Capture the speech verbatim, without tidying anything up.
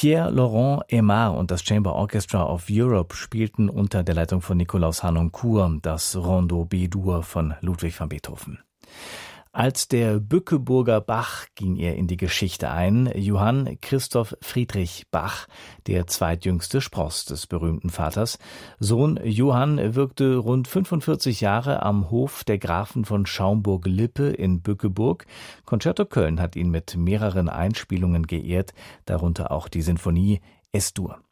Pierre-Laurent Aimard und das Chamber Orchestra of Europe spielten unter der Leitung von Nikolaus Harnoncourt das Rondo B-Dur von Ludwig van Beethoven. Als der Bückeburger Bach ging er in die Geschichte ein. Johann Christoph Friedrich Bach, der zweitjüngste Spross des berühmten Vaters. Sohn Johann wirkte rund fünfundvierzig Jahre am Hof der Grafen von Schaumburg-Lippe in Bückeburg. Concerto Köln hat ihn mit mehreren Einspielungen geehrt, darunter auch die Sinfonie Es-Dur.